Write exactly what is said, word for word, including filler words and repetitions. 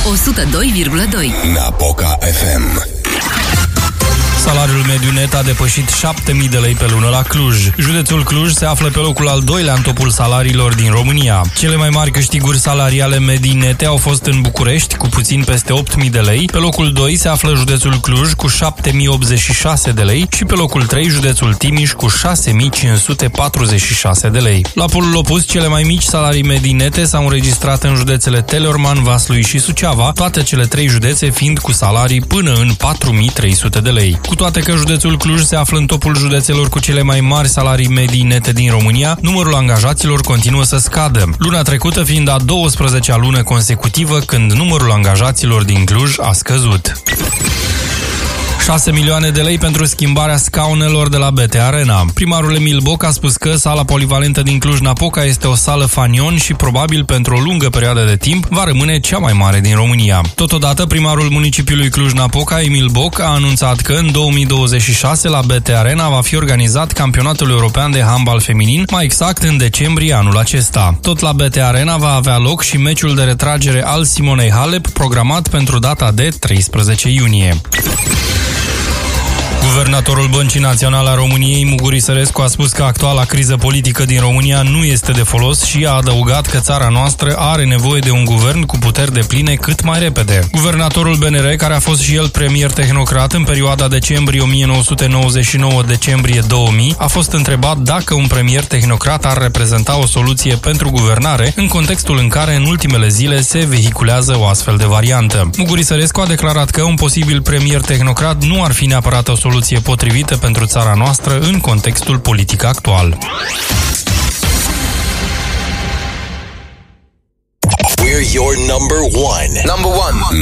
o sută doi virgulă doi. Napoca F M. Salariul mediu net a depășit șapte mii de lei pe lună la Cluj. Județul Cluj se află pe locul al doilea în topul salariilor din România. Cele mai mari câștiguri salariale medii nete au fost în București, cu puțin peste opt mii de lei. Pe locul doi se află județul Cluj, cu șapte mii optzeci și șase de lei și pe locul trei județul Timiș, cu șase mii cinci sute patruzeci și șase de lei. La polul opus, cele mai mici salarii medii nete s-au înregistrat în județele Teleorman, Vaslui și Suceava, toate cele trei județe fiind cu salarii până în patru mii trei sute de lei. Cu toate că județul Cluj se află în topul județelor cu cele mai mari salarii medii nete din România, numărul angajaților continuă să scadă. Luna trecută fiind a douăsprezecea lună consecutivă când numărul angajaților din Cluj a scăzut. șase milioane de lei pentru schimbarea scaunelor de la B T Arena. Primarul Emil Boc a spus că sala polivalentă din Cluj-Napoca este o sală fanion și probabil pentru o lungă perioadă de timp va rămâne cea mai mare din România. Totodată, primarul municipiului Cluj-Napoca, Emil Boc, a anunțat că în două mii douăzeci și șase la B T Arena va fi organizat campionatul european de handbal feminin, mai exact în decembrie anul acesta. Tot la B T Arena va avea loc și meciul de retragere al Simonei Halep, programat pentru data de treisprezece iunie. Guvernatorul Băncii Naționale a României, Muguri Sărescu, a spus că actuala criză politică din România nu este de folos și a adăugat că țara noastră are nevoie de un guvern cu puteri depline cât mai repede. Guvernatorul B N R, care a fost și el premier tehnocrat în perioada decembrie o mie nouă sute nouăzeci și nouă - decembrie două mii, a fost întrebat dacă un premier tehnocrat ar reprezenta o soluție pentru guvernare în contextul în care în ultimele zile se vehiculează o astfel de variantă. Muguri Sărescu a declarat că un posibil premier tehnocrat nu ar fi neapărat o soluție potrivită pentru țara noastră în contextul politic actual. We're your number one. Number one.